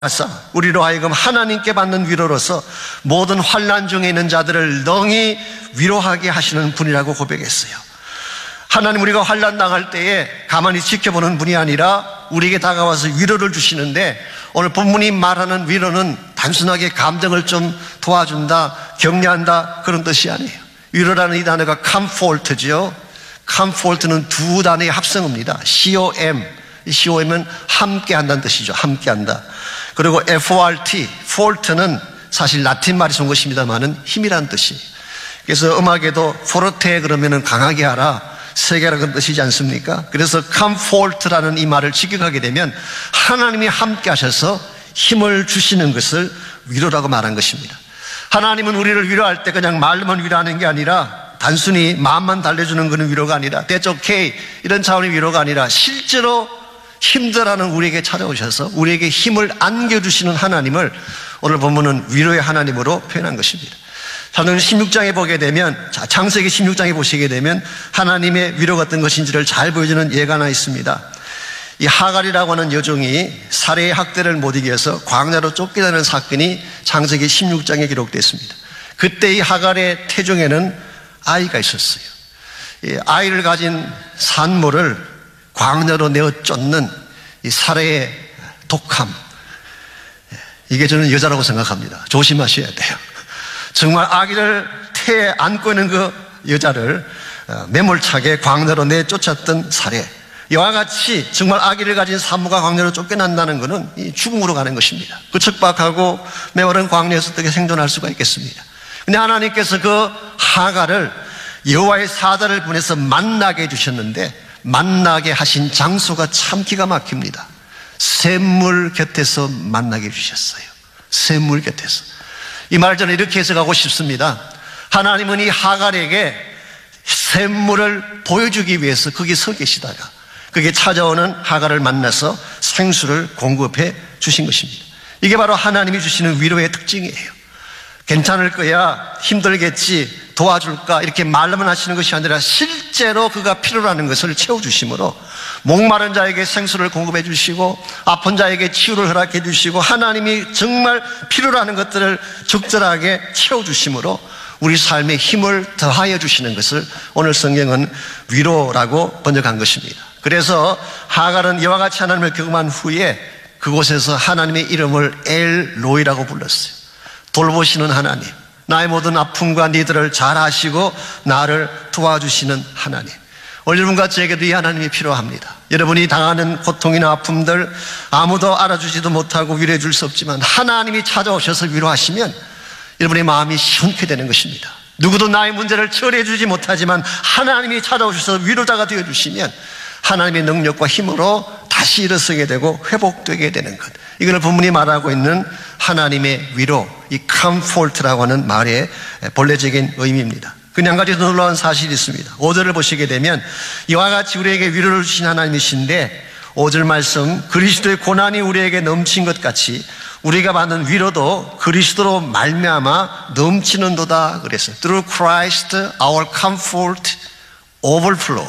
우리로 하여금 하나님께 받는 위로로서 모든 환난 중에 있는 자들을 능히 위로하게 하시는 분이라고 고백했어요. 하나님, 우리가 환난 당할 때에 가만히 지켜보는 분이 아니라 우리에게 다가와서 위로를 주시는데, 오늘 본문이 말하는 위로는 단순하게 감정을 좀 도와준다, 격려한다, 그런 뜻이 아니에요. 위로라는 이 단어가 comfort죠. comfort는 두 단어의 합성어입니다. com은 함께 한다는 뜻이죠. 함께 한다. 그리고 fort는 사실 라틴 말에서 온 것입니다만은 힘이라는 뜻이에요. 그래서 음악에도 forte 그러면은 강하게 하라, 세게라는 뜻이지 않습니까? 그래서 comfort라는 이 말을 직역하게 되면 하나님이 함께 하셔서 힘을 주시는 것을 위로라고 말한 것입니다. 하나님은 우리를 위로할 때 그냥 말로만 위로하는 게 아니라, 단순히 마음만 달래주는 그런 위로가 아니라, That's okay 이런 차원의 위로가 아니라 실제로 힘들어하는 우리에게 찾아오셔서 우리에게 힘을 안겨주시는 하나님을 오늘 본문은 위로의 하나님으로 표현한 것입니다. 사도행 16장에 보게 되면, 창세기 16장에 보시게 되면 하나님의 위로가 어떤 것인지를 잘 보여주는 예가 하나 있습니다. 이 하갈이라고 하는 여종이 살해의 학대를 못 이겨서 광야로 쫓겨나는 사건이 창세기 16장에 기록되어 있습니다. 그때 이 하갈의 태중에는 아이가 있었어요. 이 아이를 가진 산모를 광야로 내어 쫓는 이 살해의 독함, 이게 저는 여자라고 생각합니다. 조심하셔야 돼요. 정말 아기를 태에 안고 있는 그 여자를 매몰차게 광야로 내쫓았던 살해, 이와 같이 정말 아기를 가진 산모가 광야로 쫓겨난다는 것은 이 죽음으로 가는 것입니다. 그 척박하고 메마른 광야에서 어떻게 생존할 수가 있겠습니까? 근데 하나님께서 그 하갈을 여호와의 사자를 보내서 만나게 해주셨는데, 만나게 하신 장소가 참 기가 막힙니다. 샘물 곁에서 만나게 해주셨어요. 샘물 곁에서. 이 말을 저는 이렇게 해석하고 싶습니다. 하나님은 이 하갈에게 샘물을 보여주기 위해서 거기 서 계시다가 그게 찾아오는 하갈을 만나서 생수를 공급해 주신 것입니다. 이게 바로 하나님이 주시는 위로의 특징이에요. 괜찮을 거야, 힘들겠지, 도와줄까, 이렇게 말로만 하시는 것이 아니라 실제로 그가 필요로 하는 것을 채워주심으로 목마른 자에게 생수를 공급해 주시고 아픈 자에게 치유를 허락해 주시고 하나님이 정말 필요로 하는 것들을 적절하게 채워주심으로 우리 삶에 힘을 더하여 주시는 것을 오늘 성경은 위로라고 번역한 것입니다. 그래서 하갈은 이와 같이 하나님을 경험한 후에 그곳에서 하나님의 이름을 엘로이라고 불렀어요. 돌보시는 하나님, 나의 모든 아픔과 니들을 잘 아시고 나를 도와주시는 하나님. 오늘 여러분과 저에게도 이 하나님이 필요합니다. 여러분이 당하는 고통이나 아픔들 아무도 알아주지도 못하고 위로해 줄 수 없지만 하나님이 찾아오셔서 위로하시면 여러분의 마음이 시원케 되는 것입니다. 누구도 나의 문제를 처리해 주지 못하지만 하나님이 찾아오셔서 위로자가 되어주시면 하나님의 능력과 힘으로 다시 일어서게 되고 회복되게 되는 것, 이걸 본문이 말하고 있는 하나님의 위로, 이 comfort라고 하는 말의 본래적인 의미입니다. 그냥 한 가지 더 놀라운 사실이 있습니다. 5절을 보시게 되면 이와 같이 우리에게 위로를 주신 하나님이신데 5절 말씀, 그리스도의 고난이 우리에게 넘친 것 같이 우리가 받는 위로도 그리스도로 말미암아 넘치는도다 그랬어요. Through Christ our comfort overflow.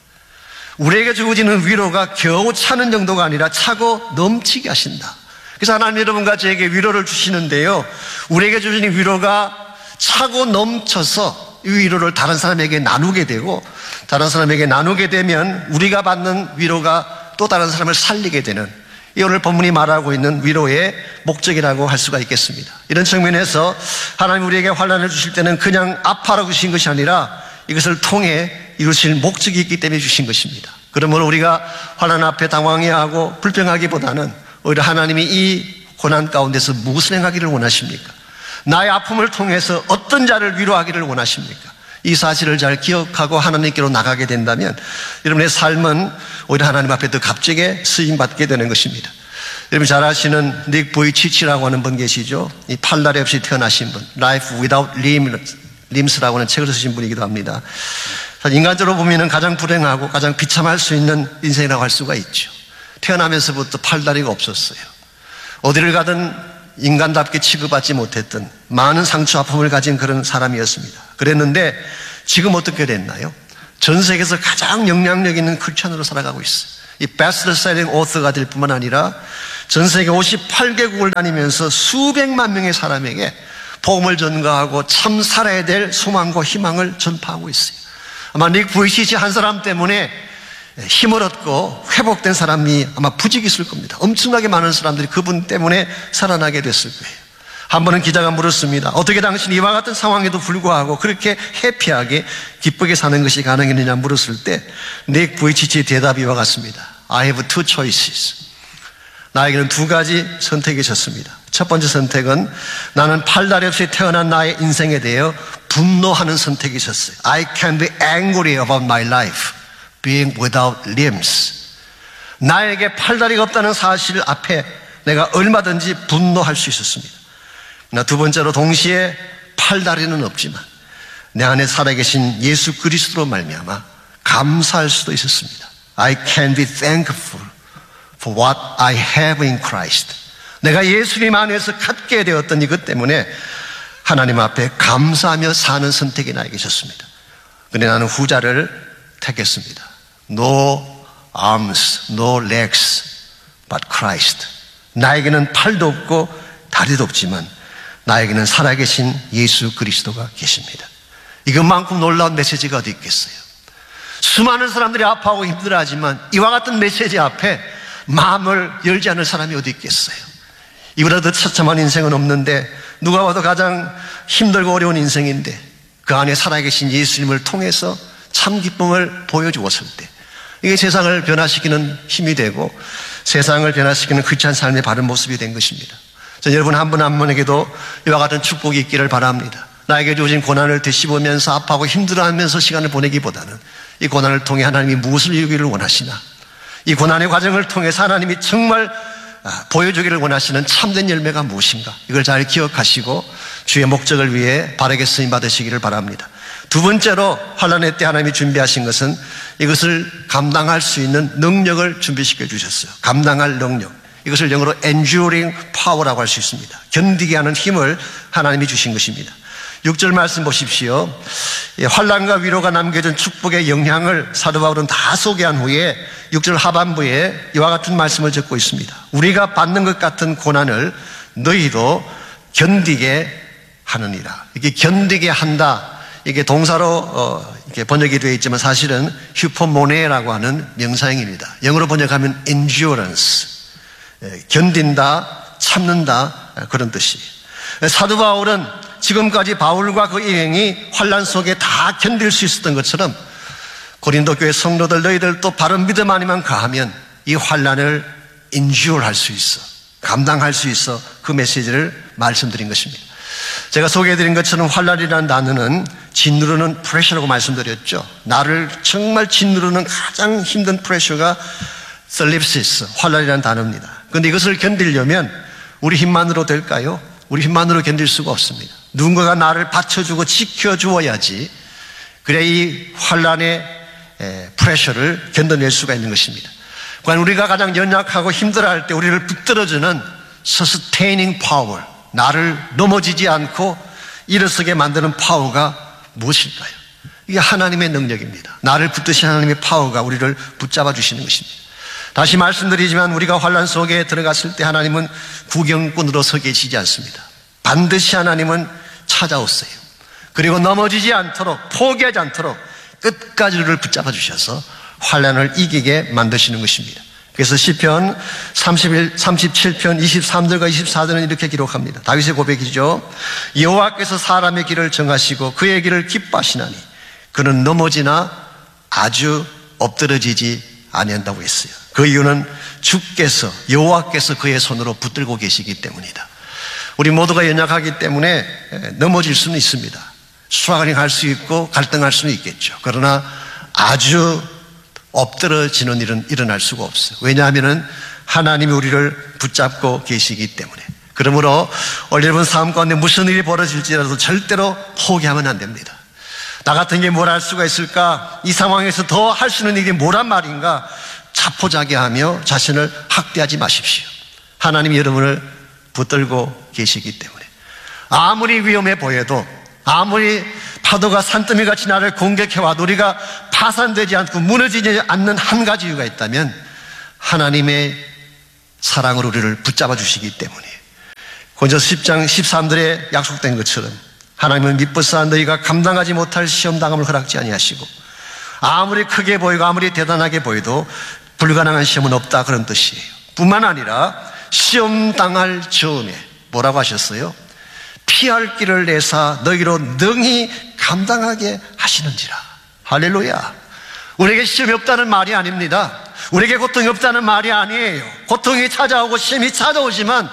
우리에게 주어지는 위로가 겨우 차는 정도가 아니라 차고 넘치게 하신다. 그래서 하나님 여러분과 저에게 위로를 주시는데요, 우리에게 주시는 위로가 차고 넘쳐서 이 위로를 다른 사람에게 나누게 되고, 다른 사람에게 나누게 되면 우리가 받는 위로가 또 다른 사람을 살리게 되는, 이 오늘 본문이 말하고 있는 위로의 목적이라고 할 수가 있겠습니다. 이런 측면에서 하나님 우리에게 환난을 주실 때는 그냥 아파라고 주신 것이 아니라 이것을 통해 이루실 목적이 있기 때문에 주신 것입니다. 그러므로 우리가 환난 앞에 당황해하고 불평하기보다는 오히려 하나님이 이 고난 가운데서 무엇을 행하기를 원하십니까? 나의 아픔을 통해서 어떤 자를 위로하기를 원하십니까? 이 사실을 잘 기억하고 하나님께로 나가게 된다면 여러분의 삶은 오히려 하나님 앞에 더 값지게 쓰임받게 되는 것입니다. 여러분 잘 아시는 닉 보이치치라고 하는 분 계시죠? 이 팔다리 없이 태어나신 분, Life Without Limbs라고 하는 책을 쓰신 분이기도 합니다. 인간적으로 보면 가장 불행하고 가장 비참할 수 있는 인생이라고 할 수가 있죠. 태어나면서부터 팔다리가 없었어요. 어디를 가든 인간답게 취급받지 못했던 많은 상처 아픔을 가진 그런 사람이었습니다. 그랬는데 지금 어떻게 됐나요? 전 세계에서 가장 영향력 있는 크리스천으로 살아가고 있어요. 이 베스트셀링 오서가 될 뿐만 아니라 전 세계 58개국을 다니면서 수백만 명의 사람에게 복음을 전가하고 참 살아야 될 소망과 희망을 전파하고 있어요. 아마 닉 부이치치 한 사람 때문에 힘을 얻고 회복된 사람이 아마 부직이 있을 겁니다. 엄청나게 많은 사람들이 그분 때문에 살아나게 됐을 거예요. 한 번은 기자가 물었습니다. 어떻게 당신이 이와 같은 상황에도 불구하고 그렇게 해피하게 기쁘게 사는 것이 가능했느냐 물었을 때 닉 부이치치의 대답이 이와 같습니다. I have two choices. 나에게는 두 가지 선택이 있었습니다. 첫 번째 선택은 나는 팔다리 없이 태어난 나의 인생에 대해 분노하는 선택이 있었어요. I can be angry about my life being without limbs. 나에게 팔다리가 없다는 사실 앞에 내가 얼마든지 분노할 수 있었습니다. 두 번째로 동시에 팔다리는 없지만 내 안에 살아계신 예수 그리스도로 말미암아 감사할 수도 있었습니다. I can be thankful for what I have in Christ. 내가 예수님 안에서 갖게 되었던 이것 때문에 하나님 앞에 감사하며 사는 선택이 나에게 있었습니다. 그런데 나는 후자를 택했습니다. No arms, no legs, but Christ. 나에게는 팔도 없고 다리도 없지만 나에게는 살아계신 예수 그리스도가 계십니다. 이것만큼 놀라운 메시지가 어디 있겠어요? 수많은 사람들이 아파하고 힘들어하지만 이와 같은 메시지 앞에 마음을 열지 않을 사람이 어디 있겠어요? 이보다 더 처참한 인생은 없는데 누가 봐도 가장 힘들고 어려운 인생인데 그 안에 살아계신 예수님을 통해서 참 기쁨을 보여주었을 때 이게 세상을 변화시키는 힘이 되고 세상을 변화시키는 크리스찬 삶의 바른 모습이 된 것입니다. 저는 여러분 한 분 한 분에게도 이와 같은 축복이 있기를 바랍니다. 나에게 주어진 고난을 되씹으면서 아파하고 힘들어하면서 시간을 보내기보다는 이 고난을 통해 하나님이 무엇을 이루기를 원하시나, 이 고난의 과정을 통해서 하나님이 정말 보여주기를 원하시는 참된 열매가 무엇인가, 이걸 잘 기억하시고 주의 목적을 위해 바르게 쓰임 받으시기를 바랍니다. 두 번째로 환난의 때 하나님이 준비하신 것은 이것을 감당할 수 있는 능력을 준비시켜 주셨어요. 감당할 능력. 이것을 영어로 enduring power라고 할 수 있습니다. 견디게 하는 힘을 하나님이 주신 것입니다. 6절 말씀 보십시오. 환난과 위로가 남겨준 축복의 영향을 사도 바울은 다 소개한 후에 6절 하반부에 이와 같은 말씀을 적고 있습니다. 우리가 받는 것 같은 고난을 너희도 견디게 하느니라. 이게 견디게 한다. 이게 동사로 이렇게 번역이 되어 있지만 사실은 휴포모네라고 하는 명사형입니다. 영어로 번역하면 endurance. 견딘다, 참는다, 그런 뜻이에요. 사도 바울은 지금까지 바울과 그 일행이 환난 속에 다 견딜 수 있었던 것처럼 고린도 교회 성도들 너희들도 바른 믿음 아니면 가하면 이 환난을 endure 할 수 있어, 감당할 수 있어, 그 메시지를 말씀드린 것입니다. 제가 소개해드린 것처럼 환난이라는 단어는 짓누르는 프레셔라고 말씀드렸죠. 나를 정말 짓누르는 가장 힘든 프레셔가 셀립시스, 환난이라는 단어입니다. 그런데 이것을 견디려면 우리 힘만으로 될까요? 우리 힘만으로 견딜 수가 없습니다. 누군가가 나를 받쳐주고 지켜주어야지 그래 이 환난의 프레셔를 견뎌낼 수가 있는 것입니다. 그러니까 우리가 가장 연약하고 힘들어할 때 우리를 붙들어주는 sustaining power, 나를 넘어지지 않고 일어서게 만드는 파워가 무엇일까요? 이게 하나님의 능력입니다. 나를 붙드신 하나님의 파워가 우리를 붙잡아 주시는 것입니다. 다시 말씀드리지만 우리가 환난 속에 들어갔을 때 하나님은 구경꾼으로 서 계시지 않습니다. 반드시 하나님은 찾아오세요. 그리고 넘어지지 않도록, 포기하지 않도록 끝까지 우리를 붙잡아 주셔서 환난을 이기게 만드시는 것입니다. 그래서 시편 37편 23절과 24절은 이렇게 기록합니다. 다윗의 고백이죠. 여호와께서 사람의 길을 정하시고 그의 길을 기뻐하시나니 그는 넘어지나 아주 엎드러지지 아니한다고 했어요. 그 이유는 주께서, 여호와께서 그의 손으로 붙들고 계시기 때문이다. 우리 모두가 연약하기 때문에 넘어질 수는 있습니다. 스트러글링 할 수 있고 갈등할 수는 있겠죠. 그러나 아주 엎드러지는 일은 일어날 수가 없어요. 왜냐하면 하나님이 우리를 붙잡고 계시기 때문에. 그러므로 오늘 여러분 삶 가운데 무슨 일이 벌어질지라도 절대로 포기하면 안 됩니다. 나 같은 게 뭘 할 수가 있을까? 이 상황에서 더 할 수 있는 일이 뭐란 말인가? 자포자기하며 자신을 학대하지 마십시오. 하나님이 여러분을 붙들고 계시기 때문에 아무리 위험해 보여도, 아무리 파도가 산더미같이 나를 공격해와도 우리가 파산되지 않고 무너지지 않는 한 가지 이유가 있다면 하나님의 사랑으로 우리를 붙잡아 주시기 때문이에요. 고린도서 10장 13절에 약속된 것처럼 하나님은 미쁘사 너희가 감당하지 못할 시험당함을 허락지 아니하시고 아무리 크게 보이고 아무리 대단하게 보여도 불가능한 시험은 없다, 그런 뜻이에요. 뿐만 아니라 시험당할 즈음에 뭐라고 하셨어요? 피할 길을 내사 너희로 능히 감당하게 하시는지라. 할렐루야. 우리에게 시험이 없다는 말이 아닙니다. 우리에게 고통이 없다는 말이 아니에요. 고통이 찾아오고 시험이 찾아오지만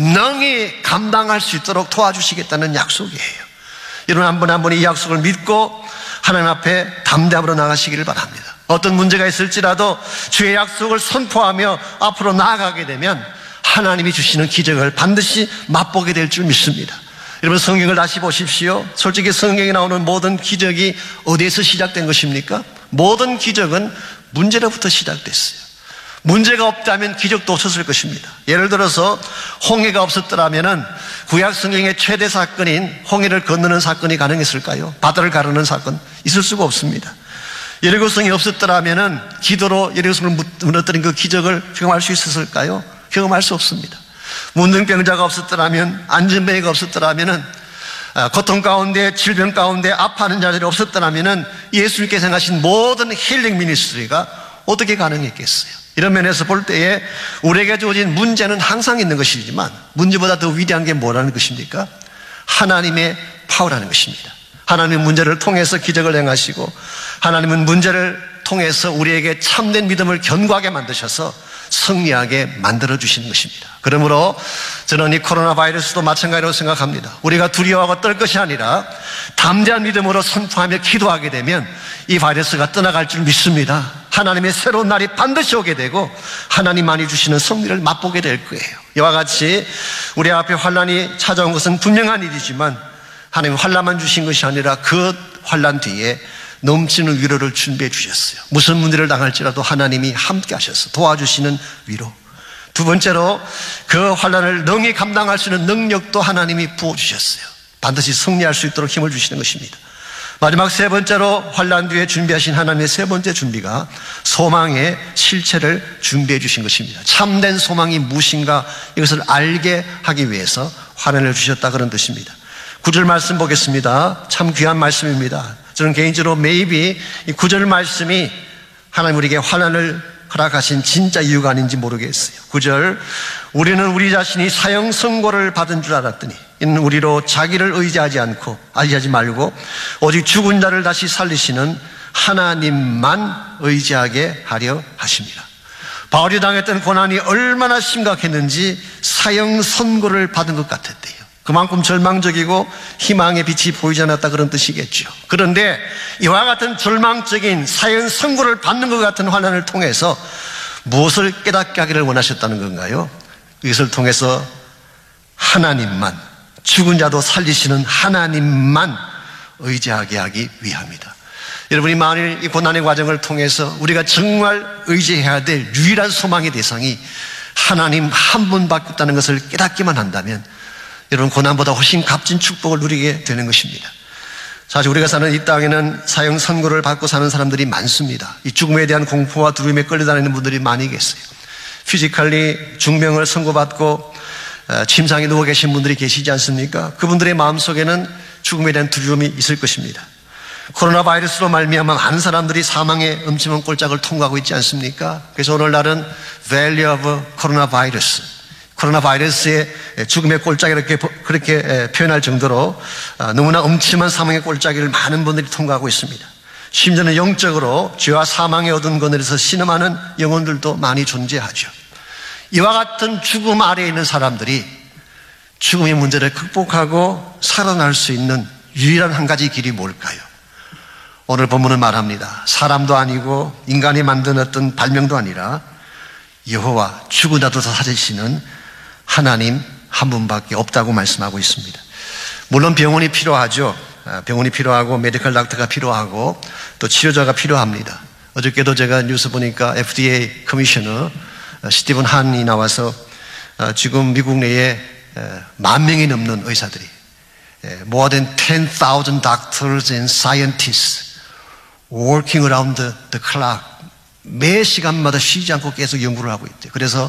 능히 감당할 수 있도록 도와주시겠다는 약속이에요. 여러분 한 분 한 분이 이 약속을 믿고 하나님 앞에 담대함으로 나가시기를 바랍니다. 어떤 문제가 있을지라도 주의 약속을 선포하며 앞으로 나아가게 되면 하나님이 주시는 기적을 반드시 맛보게 될 줄 믿습니다. 여러분 성경을 다시 보십시오. 솔직히 성경에 나오는 모든 기적이 어디에서 시작된 것입니까? 모든 기적은 문제로부터 시작됐어요. 문제가 없다면 기적도 없었을 것입니다. 예를 들어서 홍해가 없었더라면 구약 성경의 최대 사건인 홍해를 건너는 사건이 가능했을까요? 바다를 가르는 사건 있을 수가 없습니다. 여리고성이 없었더라면 기도로 여리고성을 무너뜨린 그 기적을 경험할 수 있었을까요? 경험할 수 없습니다. 문둥병자가 없었더라면, 안전뱅이가 없었더라면, 고통 가운데, 질병 가운데 아파하는 자들이 없었더라면 예수님께서 행하신 모든 힐링 미니스트리가 어떻게 가능했겠어요? 이런 면에서 볼 때에 우리에게 주어진 문제는 항상 있는 것이지만 문제보다 더 위대한 게 뭐라는 것입니까? 하나님의 파워라는 것입니다. 하나님은 문제를 통해서 기적을 행하시고 하나님은 문제를 통해서 우리에게 참된 믿음을 견고하게 만드셔서 승리하게 만들어주시는 것입니다. 그러므로 저는 이 코로나 바이러스도 마찬가지로 생각합니다. 우리가 두려워하고 떨 것이 아니라 담대한 믿음으로 선포하며 기도하게 되면 이 바이러스가 떠나갈 줄 믿습니다. 하나님의 새로운 날이 반드시 오게 되고 하나님만이 주시는 승리를 맛보게 될 거예요. 이와 같이 우리 앞에 환난이 찾아온 것은 분명한 일이지만 하나님 환난만 주신 것이 아니라 그 환난 뒤에 넘치는 위로를 준비해 주셨어요. 무슨 문제를 당할지라도 하나님이 함께 하셔서 도와주시는 위로. 두 번째로 그 환난을 능히 감당할 수 있는 능력도 하나님이 부어주셨어요. 반드시 승리할 수 있도록 힘을 주시는 것입니다. 마지막 세 번째로 환난 뒤에 준비하신 하나님의 세 번째 준비가 소망의 실체를 준비해 주신 것입니다. 참된 소망이 무엇인가 이것을 알게 하기 위해서 환난을 주셨다, 그런 뜻입니다. 9절 말씀 보겠습니다. 참 귀한 말씀입니다. 저는 개인적으로 maybe 이 9절 말씀이 하나님 우리에게 환난을 허락하신 진짜 이유가 아닌지 모르겠어요. 9절, 우리는 우리 자신이 사형 선고를 받은 줄 알았더니 이는 우리로 자기를 의지하지 말고 오직 죽은 자를 다시 살리시는 하나님만 의지하게 하려 하십니다. 바울이 당했던 고난이 얼마나 심각했는지 사형 선고를 받은 것 같았대요. 그만큼 절망적이고 희망의 빛이 보이지 않았다, 그런 뜻이겠죠. 그런데 이와 같은 절망적인 사형 선고를 받는 것 같은 환난을 통해서 무엇을 깨닫게 하기를 원하셨다는 건가요? 이것을 통해서 하나님만, 죽은 자도 살리시는 하나님만 의지하게 하기 위함이다. 여러분이 만일 이 고난의 과정을 통해서 우리가 정말 의지해야 될 유일한 소망의 대상이 하나님 한 분밖에 없다는 것을 깨닫기만 한다면 여러분 고난보다 훨씬 값진 축복을 누리게 되는 것입니다. 사실 우리가 사는 이 땅에는 사형 선고를 받고 사는 사람들이 많습니다. 이 죽음에 대한 공포와 두려움에 끌려다니는 분들이 많이 계세요. 피지컬리 중병을 선고받고 침상에 누워 계신 분들이 계시지 않습니까? 그분들의 마음속에는 죽음에 대한 두려움이 있을 것입니다. 코로나 바이러스로 말미암아 많은 사람들이 사망의 음침한 꼴짝을 통과하고 있지 않습니까? 그래서 오늘날은 Valley of 코로나 바이러스, 코로나 바이러스의 죽음의 꼴짝이 그렇게 표현할 정도로 너무나 음침한 사망의 꼴짝이를 많은 분들이 통과하고 있습니다. 심지어는 영적으로 죄와 사망에 얻은 거늘에서 신음하는 영혼들도 많이 존재하죠. 이와 같은 죽음 아래에 있는 사람들이 죽음의 문제를 극복하고 살아날 수 있는 유일한 한 가지 길이 뭘까요? 오늘 본문은 말합니다. 사람도 아니고 인간이 만든 어떤 발명도 아니라 여호와 죽은 자도 살리시는 하나님 한 분밖에 없다고 말씀하고 있습니다. 물론 병원이 필요하죠. 병원이 필요하고 메디컬 닥터가 필요하고 또 치료자가 필요합니다. 어저께도 제가 뉴스 보니까 FDA 커미셔너 스티븐 한이 나와서 지금 미국 내에 10,000명이 넘는 의사들이 more than 10,000 doctors and scientists working around the clock 매 시간마다 쉬지 않고 계속 연구를 하고 있대요. 그래서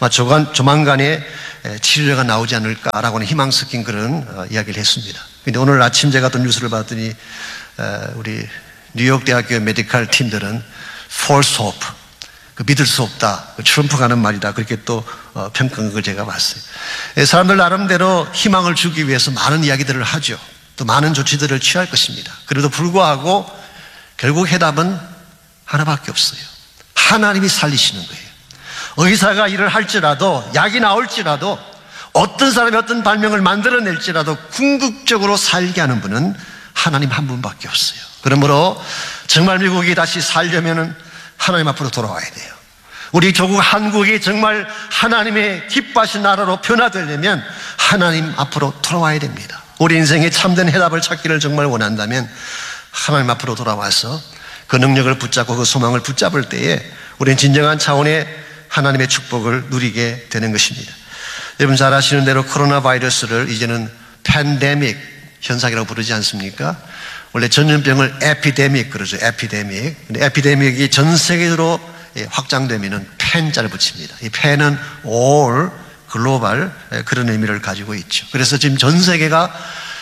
조만간에 치료제가 나오지 않을까라고 하는 희망 섞인 그런 이야기를 했습니다. 근데 오늘 아침 제가 또 뉴스를 봤더니 우리 뉴욕 대학교 메디컬 팀들은 false hope, 믿을 수 없다, 트럼프가 하는 말이다, 그렇게 또 평가한 걸 제가 봤어요. 사람들 나름대로 희망을 주기 위해서 많은 이야기들을 하죠. 또 많은 조치들을 취할 것입니다. 그래도 불구하고 결국 해답은 하나밖에 없어요. 하나님이 살리시는 거예요. 의사가 일을 할지라도, 약이 나올지라도, 어떤 사람이 어떤 발명을 만들어낼지라도 궁극적으로 살게 하는 분은 하나님 한 분밖에 없어요. 그러므로 정말 미국이 다시 살려면은 하나님 앞으로 돌아와야 돼요. 우리 조국 한국이 정말 하나님의 기뻐하신 나라로 변화되려면 하나님 앞으로 돌아와야 됩니다. 우리 인생의 참된 해답을 찾기를 정말 원한다면 하나님 앞으로 돌아와서 그 능력을 붙잡고 그 소망을 붙잡을 때에 우리는 진정한 차원의 하나님의 축복을 누리게 되는 것입니다. 여러분 잘 아시는 대로 코로나 바이러스를 이제는 팬데믹 현상이라고 부르지 않습니까? 원래 전염병을 에피데믹 그러죠. 에피데믹. 근데 에피데믹이 전 세계로 확장되면은 팬자를 붙입니다. 이 팬은 all, 글로벌 그런 의미를 가지고 있죠. 그래서 지금 전 세계가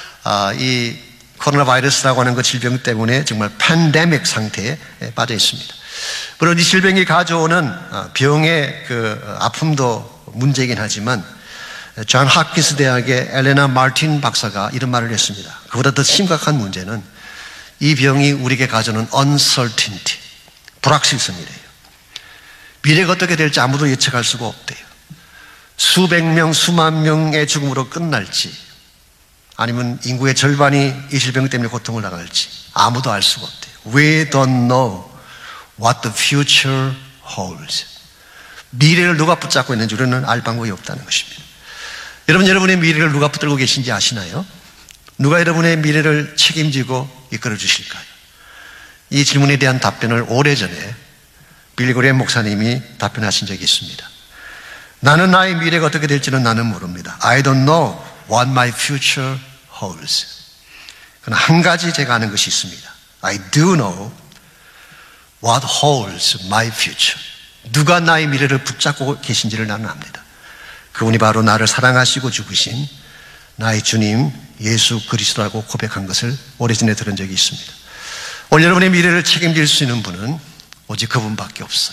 이 코로나 바이러스라고 하는 그 질병 때문에 정말 팬데믹 상태에 빠져 있습니다. 물론 이 질병이 가져오는 병의 그 아픔도 문제이긴 하지만 존 홉킨스 대학의 엘레나 마틴 박사가 이런 말을 했습니다. 그보다 더 심각한 문제는 이 병이 우리에게 가져오는 uncertainty, 불확실성이래요. 미래가 어떻게 될지 아무도 예측할 수가 없대요. 수백 명, 수만 명의 죽음으로 끝날지 아니면 인구의 절반이 이 질병 때문에 고통을 당할지 아무도 알 수가 없대요. We don't know what the future holds. 미래를 누가 붙잡고 있는지 우리는 알 방법이 없다는 것입니다. 여러분, 여러분의 미래를 누가 붙들고 계신지 아시나요? 누가 여러분의 미래를 책임지고 이끌어 주실까요? 이 질문에 대한 답변을 오래전에 빌리 그레이엄 목사님이 답변하신 적이 있습니다. 나는 나의 미래가 어떻게 될지는 나는 모릅니다. I don't know what my future holds. 그러나 한 가지 제가 아는 것이 있습니다. I do know what holds my future. 누가 나의 미래를 붙잡고 계신지를 나는 압니다. 그분이 바로 나를 사랑하시고 죽으신 나의 주님 예수 그리스도라고 고백한 것을 오래전에 들은 적이 있습니다. 오늘 여러분의 미래를 책임질 수 있는 분은 오직 그분밖에 없어요.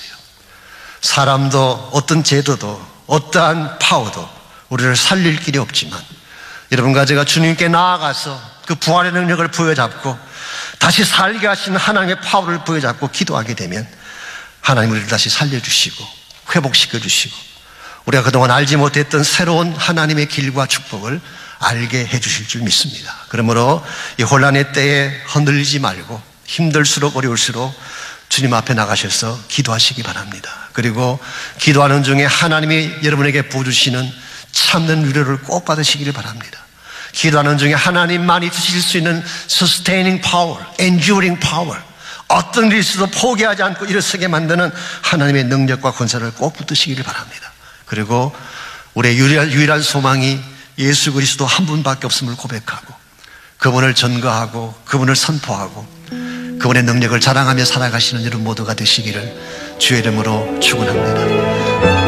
사람도 어떤 제도도 어떠한 파워도 우리를 살릴 길이 없지만 여러분과 제가 주님께 나아가서 그 부활의 능력을 부여잡고 다시 살게 하시는 하나님의 파워를 부여잡고 기도하게 되면 하나님 우리를 다시 살려주시고 회복시켜주시고 우리가 그동안 알지 못했던 새로운 하나님의 길과 축복을 알게 해주실 줄 믿습니다. 그러므로 이 혼란의 때에 흔들리지 말고 힘들수록 어려울수록 주님 앞에 나가셔서 기도하시기 바랍니다. 그리고 기도하는 중에 하나님이 여러분에게 부어주시는 참된 위로를 꼭 받으시기를 바랍니다. 기도하는 중에 하나님만이 주실 수 있는 sustaining power, enduring power, 어떤 일이 있어도 포기하지 않고 일어서게 만드는 하나님의 능력과 권세를 꼭 붙드시기를 바랍니다. 그리고 우리의 유일한 소망이 예수 그리스도 한 분밖에 없음을 고백하고 그분을 전거하고 그분을 선포하고 그분의 능력을 자랑하며 살아가시는 여러분 모두가 되시기를 주의 이름으로 축원합니다.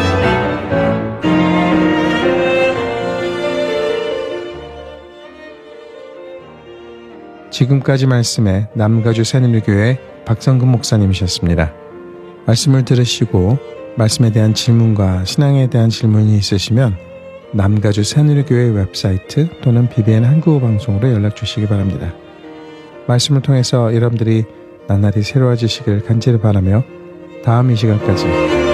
지금까지 말씀에 남가주 새누리교회 박성근 목사님이셨습니다. 말씀을 들으시고 말씀에 대한 질문과 신앙에 대한 질문이 있으시면 남가주 새누리교회 웹사이트 또는 BBN 한국어 방송으로 연락 주시기 바랍니다. 말씀을 통해서 여러분들이 나날이 새로워지시길 간절히 바라며 다음 이 시간까지